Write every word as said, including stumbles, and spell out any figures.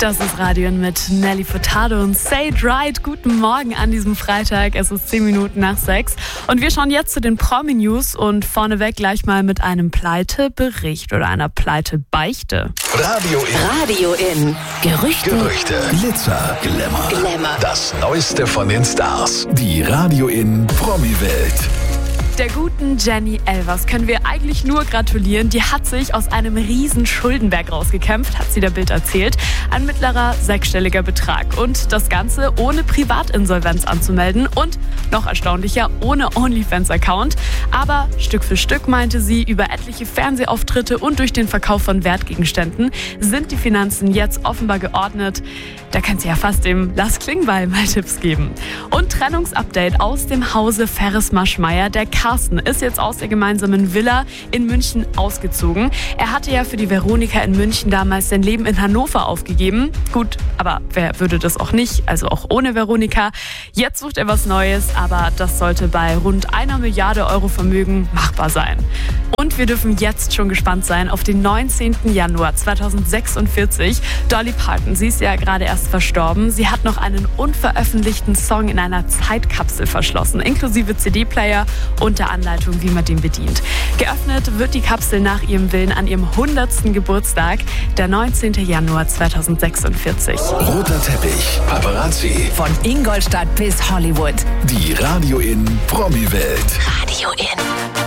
Das ist Radio In mit Nelly Furtado und Say It Right. Guten Morgen an diesem Freitag. Es ist zehn Minuten nach sechs. Und wir schauen jetzt zu den Promi-News und vorneweg gleich mal mit einem Pleitebericht oder einer Pleitebeichte. Radio In. Radio In. Gerüchte. Gerüchte. Glitzer, Glamour. Glamour. Das Neueste von den Stars. Die Radio In Promi-Welt. Der guten Jenny Elvers können wir eigentlich nur gratulieren. Die hat sich aus einem riesen Schuldenberg rausgekämpft, hat sie der Bild erzählt. Ein mittlerer sechsstelliger Betrag. Und das Ganze ohne Privatinsolvenz anzumelden und, noch erstaunlicher, ohne OnlyFans-Account. Aber Stück für Stück, meinte sie, über etliche Fernsehauftritte und durch den Verkauf von Wertgegenständen sind die Finanzen jetzt offenbar geordnet. Da kann sie ja fast dem Lars Klingbeil mal Tipps geben. Und Trennungsupdate aus dem Hause Ferres-Maschmeyer. Der Carsten ist jetzt aus der gemeinsamen Villa in München ausgezogen. Er hatte ja für die Veronika in München damals sein Leben in Hannover aufgegeben. Gut, aber wer würde das auch nicht, also auch ohne Veronika. Jetzt sucht er was Neues, aber das sollte bei rund einer Milliarde Euro Vermögen machbar sein. Und wir dürfen jetzt schon gespannt sein auf den neunzehnten Januar zweitausendsechsundvierzig. Dolly Parton, sie ist ja gerade erst verstorben. Sie hat noch einen unveröffentlichten Song in einer Zeitkapsel verschlossen, inklusive C D-Player und der Anleitung, wie man den bedient. Geöffnet wird die Kapsel nach ihrem Willen an ihrem hundertsten Geburtstag, der neunzehnten Januar zweitausendsechsundvierzig. Roter Teppich, Paparazzi. Von Ingolstadt bis Hollywood. Die Radio In Promi-Welt. Radio In.